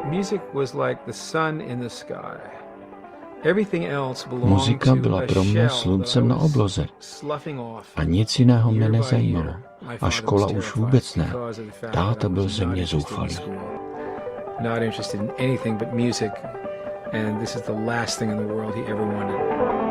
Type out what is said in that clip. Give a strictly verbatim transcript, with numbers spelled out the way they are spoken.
Muzika byla pro mě sluncem na obloze a nic jiného mě nezajímalo. A škola už vůbec ne. Táta byl ze mě zoufalý. And this is the last thing in the world he ever wanted.